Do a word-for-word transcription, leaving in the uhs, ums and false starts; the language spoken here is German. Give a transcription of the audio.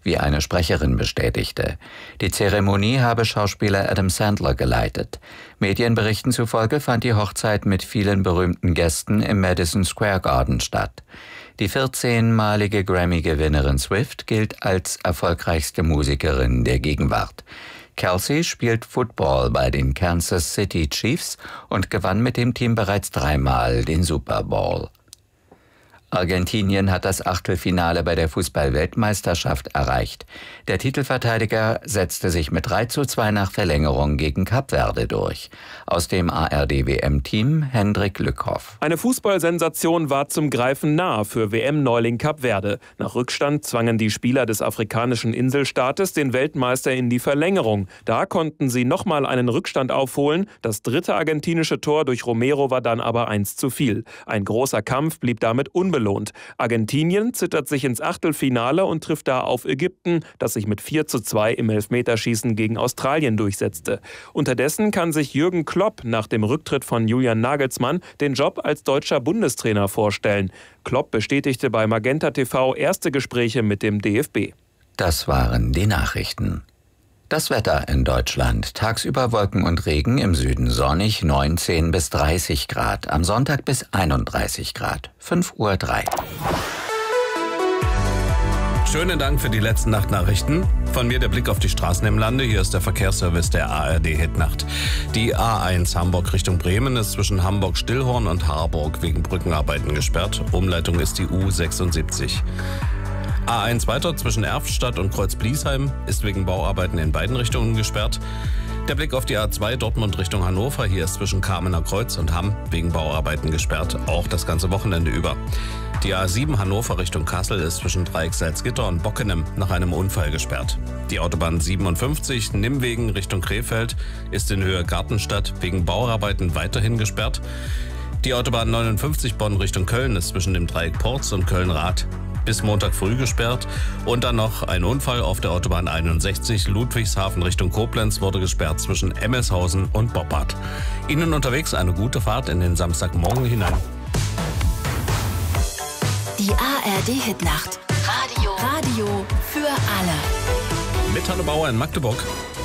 wie eine Sprecherin bestätigte. Die Zeremonie habe Schauspieler Adam Sandler geleitet. Medienberichten zufolge fand die Hochzeit mit vielen berühmten Gästen im Madison Square Garden statt. Die vierzehnmalige Grammy-Gewinnerin Swift gilt als erfolgreichste Musikerin der Gegenwart. Kelce spielt Football bei den Kansas City Chiefs und gewann mit dem Team bereits dreimal den Super Bowl. Argentinien hat das Achtelfinale bei der Fußball-Weltmeisterschaft erreicht. Der Titelverteidiger setzte sich mit drei zu zwei nach Verlängerung gegen Kap Verde durch. Aus dem A R D-W M-Team Hendrik Lückhoff. Eine Fußballsensation war zum Greifen nah für W M-Neuling Kap Verde. Nach Rückstand zwangen die Spieler des afrikanischen Inselstaates den Weltmeister in die Verlängerung. Da konnten sie nochmal einen Rückstand aufholen. Das dritte argentinische Tor durch Romero war dann aber eins zu viel. Ein großer Kampf blieb damit unbelohnt. Argentinien zittert sich ins Achtelfinale und trifft da auf Ägypten, das sich mit vier zu zwei im Elfmeterschießen gegen Australien durchsetzte. Unterdessen kann sich Jürgen Klopp nach dem Rücktritt von Julian Nagelsmann den Job als deutscher Bundestrainer vorstellen. Klopp bestätigte bei Magenta T V erste Gespräche mit dem D F B. Das waren die Nachrichten. Das Wetter in Deutschland. Tagsüber Wolken und Regen, im Süden sonnig, neunzehn bis dreißig Grad. Am Sonntag bis einunddreißig Grad. fünf Uhr drei. Schönen Dank für die letzten Nachtnachrichten. Von mir der Blick auf die Straßen im Lande. Hier ist der Verkehrsservice der A R D-Hitnacht. Die A eins Hamburg Richtung Bremen ist zwischen Hamburg-Stillhorn und Harburg wegen Brückenarbeiten gesperrt. Umleitung ist die U sechsundsiebzig. A eins weiter zwischen Erftstadt und Kreuz-Bliesheim ist wegen Bauarbeiten in beiden Richtungen gesperrt. Der Blick auf die A zwei Dortmund Richtung Hannover. Hier ist zwischen Kamener Kreuz und Hamm wegen Bauarbeiten gesperrt, auch das ganze Wochenende über. Die A sieben Hannover Richtung Kassel ist zwischen Dreieck Salzgitter und Bockenem nach einem Unfall gesperrt. Die Autobahn siebenundfünfzig Nimwegen Richtung Krefeld ist in Höhe Gartenstadt wegen Bauarbeiten weiterhin gesperrt. Die Autobahn neunundfünfzig Bonn Richtung Köln ist zwischen dem Dreieck Porz und Köln-Rath bis Montag früh gesperrt. Und dann noch ein Unfall auf der Autobahn einundsechzig Ludwigshafen Richtung Koblenz wurde gesperrt zwischen Emmelshausen und Boppard. Ihnen unterwegs eine gute Fahrt in den Samstagmorgen hinein. Die A R D-Hitnacht. Radio. Radio für alle. Mit Hanne Bauer in Magdeburg.